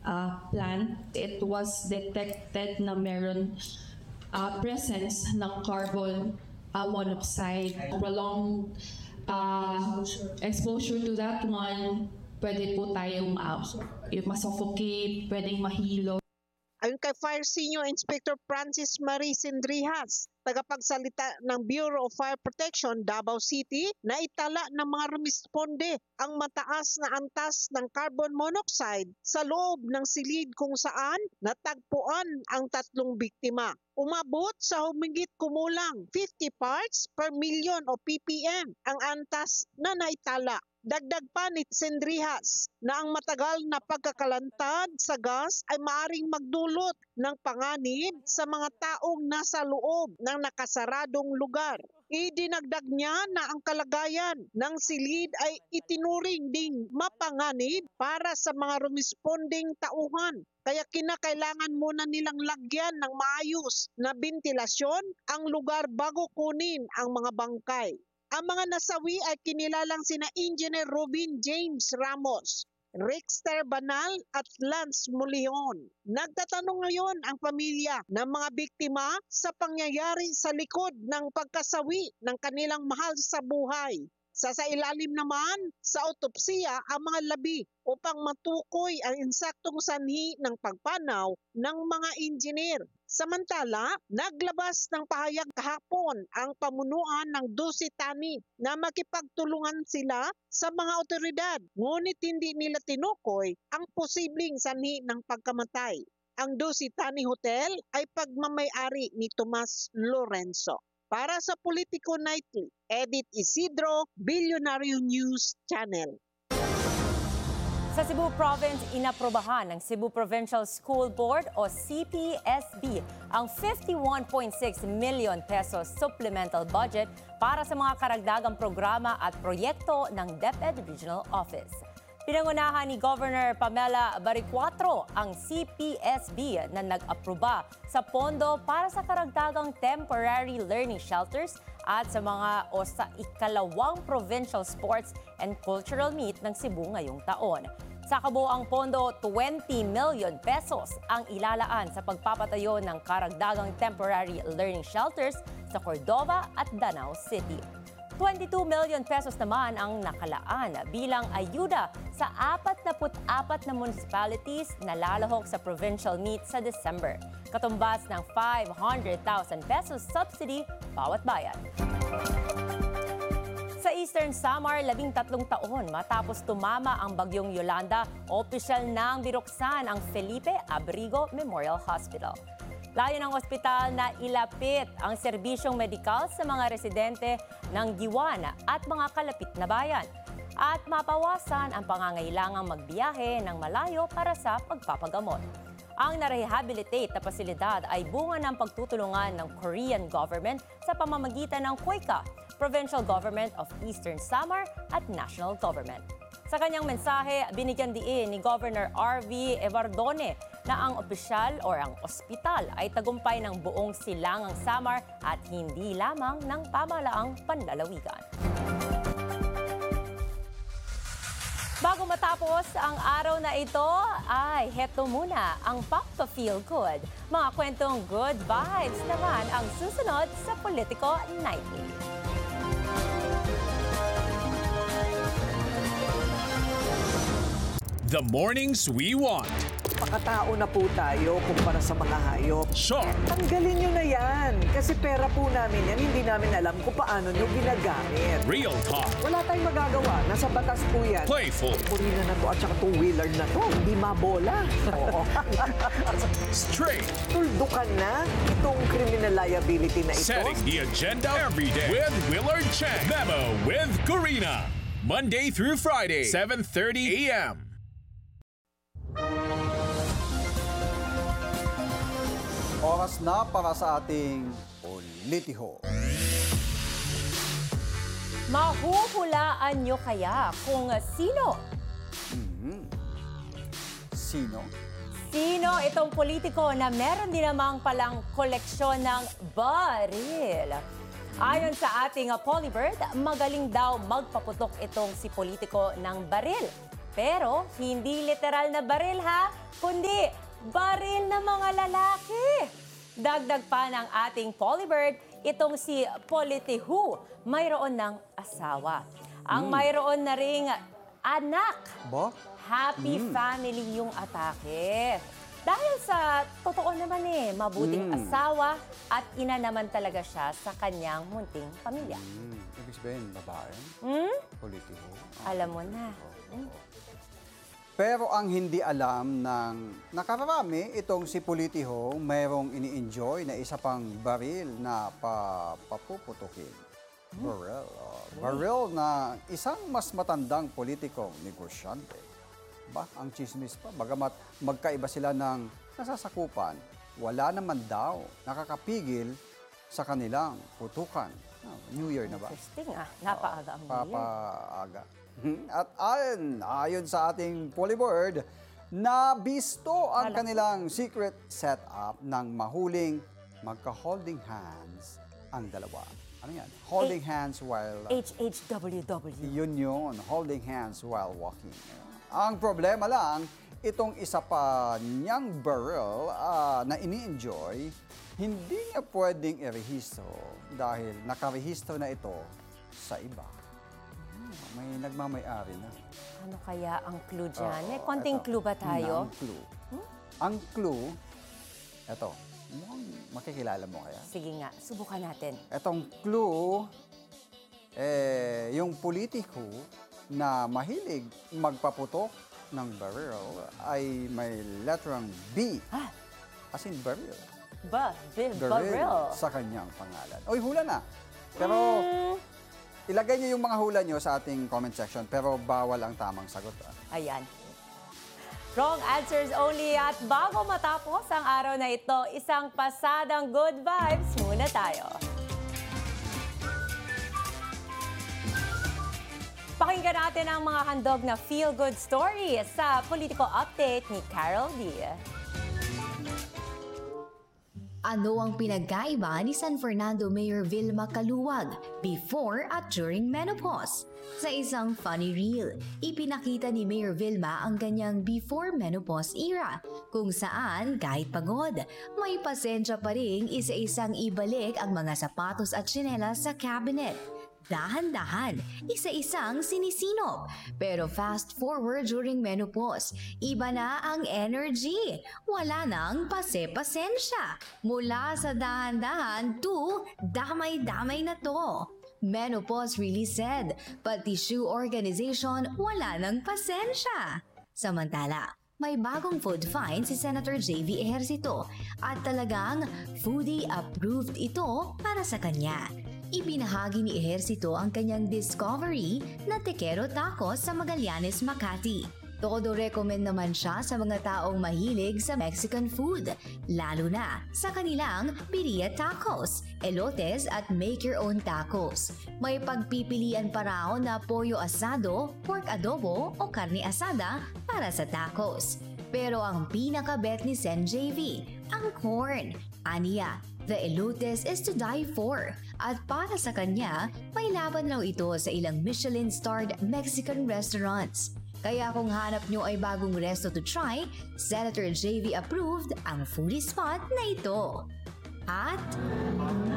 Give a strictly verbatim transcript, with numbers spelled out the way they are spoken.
uh, plant, it was detected na meron uh, presence ng carbon uh, monoxide. Prolonged uh, exposure to that one, pwede po tayong uh, masuffocate, pwedeng mahilo. Ayon kay Fire Senior Inspector Francis Marie Sindrihas, tagapagsalita ng Bureau of Fire Protection, Davao City, na itala ng mga rumisponde ang mataas na antas ng carbon monoxide sa loob ng silid kung saan natagpuan ang tatlong biktima. Umabot sa humigit kumulang fifty parts per million o P P M ang antas na naitala. Dagdag pa ni Sindrihas na ang matagal na pagkakalantad sa gas ay maaring magdulot ng panganib sa mga taong nasa loob ng nakasaradong lugar. Idinagdag niya na ang kalagayan ng silid ay itinuring ding mapanganib para sa mga rumisponding tauhan. Kaya kinakailangan muna nilang lagyan ng maayos na bentilasyon ang lugar bago kunin ang mga bangkay. Ang mga nasawi ay kinilalang sina Engineer Robin James Ramos, Rexter Banal at Lance Mulion. Nagtatanong ngayon ang pamilya ng mga biktima sa pangyayari sa likod ng pagkasawi ng kanilang mahal sa buhay. Sa sa ilalim naman sa autopsiya ang mga labi upang matukoy ang insaktong sanhi ng pagpanaw ng mga engineer. Samantala, naglabas ng pahayag kahapon ang pamunuan ng Dusi-Tani na makipagtulungan sila sa mga otoridad, ngunit hindi nila tinukoy ang posibleng sanhi ng pagkamatay. Ang Dusi-Tani Hotel ay pagmamay-ari ni Tomas Lorenzo. Para sa Politico Nightly, Edith Isidro, Billionario News Channel. Sa Cebu Province, inaprobahan ng Cebu Provincial School Board o C P S B ang fifty-one point six million pesos supplemental budget para sa mga karagdagang programa at proyekto ng DepEd Regional Office. Pinangunahan ni Governor Pamela Baricuatro ang C P S B na nag-aproba sa pondo para sa karagdagang temporary learning shelters at sa mga o sa ikalawang Provincial Sports and Cultural Meet ng Cebu ngayong taon. Sa kabuoang pondo, twenty million pesos ang ilalaan sa pagpapatayo ng karagdagang temporary learning shelters sa Cordova at Danao City. twenty-two million pesos naman ang nakalaan bilang ayuda sa forty-four na municipalities na lalahok sa provincial meet sa December. Katumbas ng five hundred thousand pesos subsidy bawat bayan. Sa Eastern Samar, labing tatlong taon matapos tumama ang bagyong Yolanda, opisyal nang binuksan ang Felipe Abrigo Memorial Hospital. Layo ng ospital na ilapit ang serbisyong medikal sa mga residente ng Giwan at mga kalapit na bayan at mapawasan ang pangangailangang magbiyahe ng malayo para sa pagpapagamot. Ang narehabilitate na pasilidad ay bunga ng pagtutulungan ng Korean government sa pamamagitan ng COICA, Provincial Government of Eastern Samar at National Government. Sa kanyang mensahe, binigyan diin ni Governor R V Evardone na ang opisyal o ang ospital ay tagumpay ng buong silangang Samar at hindi lamang ng pamahalaang panlalawigan. Bago matapos ang araw na ito, ay heto muna ang Papa Feel Good. Mga kwentong good vibes naman ang susunod sa Politico Nightly. The mornings we want. Pakatao na po tayo kumpara sa mga hayop. Sharp. Tanggalin nyo na yan. Kasi pera po namin yan, hindi namin alam kung paano nyo ginagamit. Real talk. Wala tayong magagawa. Nasa batas po yan. Playful. Purina na to at saka two-wheeler na to. Hindi mabola. Oo. Straight. Tuldukan na itong criminal liability na ito. Setting the agenda every day with Willard Chang. Memo with Corina. Monday through Friday, seven thirty a m Oras na para sa ating Politiho. Mahuhulaan nyo kaya kung sino? Mm-hmm. Sino? Sino itong politiko na meron din namang palang koleksyon ng baril? Ayon sa ating uh, Polybird, magaling daw magpaputok itong si politiko ng baril. Pero hindi literal na baril ha, kundi baril na mga lalaki. Dagdag pa ng ating Polybird, itong si Politihu, mayroon ng asawa. Ang mayroon na ring anak. Ba? Happy family yung atake. Dahil sa totoo naman eh, mabuting Mm. asawa at ina naman talaga siya sa kanyang munting pamilya. Hmm, ibig sabihin, babae? Hmm? Politiko? Alam mo na. Hmm. Pero ang hindi alam ng nakararami, itong si Politiho, mayroong ini-enjoy na isa pang baril na pa, papuputukin. Baril. oh, baril na isang mas matandang politikong negosyante. Ba, ang chismis pa, bagamat magkaiba sila ng nasasakupan, wala naman daw nakakapigil sa kanilang putukan. Ah, New Year na ba? Interesting ah. Napaaga ang New Year. Papaaga. At ayon, ayon sa ating Polybird, nabisto ang kanilang secret setup ng mahuling magka-holding hands ang dalawa. Ano yan? Holding hands while... H H W W. Yun yun, holding hands while walking. Ang problema lang, itong isa pa niyang barrel ah, na ini-enjoy, hindi niya pwedeng irehistro dahil nakarehistro na ito sa iba. Hmm, may nagmamay-ari na. Ano kaya ang clue dyan? Oo, May konting eto. clue ba tayo? Ang clue. Ang clue, eto, mukhang makikilala mo kaya? Sige nga, subukan natin. Etong clue, eh, yung politiko na mahilig magpaputok ng barrel ay may letrang B. Ah. As in barrel. Ba, bi- Barrel barrel. sa kanyang pangalan. Oy, hula na. Pero Hmm. ilagay niyo yung mga hula niyo sa ating comment section pero bawal ang tamang sagot. ah. Ayan. Wrong answers only at bago matapos ang araw na ito, isang pasadang good vibes muna tayo. Pakinggan natin ang mga handog na feel-good story sa Politico Update ni Carol D. Ano ang pinagkaiba ni San Fernando Mayor Vilma Caluwag before at during menopause? Sa isang funny reel, ipinakita ni Mayor Vilma ang kanyang before menopause era, kung saan kahit pagod, may pasensya pa ring isa-isang ibalik ang mga sapatos at tsinelas sa cabinet. Dahan-dahan, isa-isang sinisinop. Pero fast forward during menopause, iba na ang energy. Wala nang pase-pasensya. Mula sa dahan-dahan to damay-damay na to. Menopause really said, pati shoe organization wala nang pasensya. Samantala, may bagong food find si Senator J V Ejercito at talagang foodie-approved ito para sa kanya. Ibinahagi ni Ejercito ang kanyang discovery na Tequero Tacos sa Magallanes, Makati. Todo recommend naman siya sa mga taong mahilig sa Mexican food, lalo na sa kanilang birria tacos, elotes at make-your-own tacos. May pagpipilian pa raw na pollo asado, pork adobo o karne asada para sa tacos. Pero ang pinaka-bet ni Sen J V, ang corn. Aniya, the elotes is to die for. At para sa kanya, may laban raw ito sa ilang Michelin-starred Mexican restaurants. Kaya kung hanap nyo ay bagong resto to try, Senator J V approved ang foodie spot na ito. At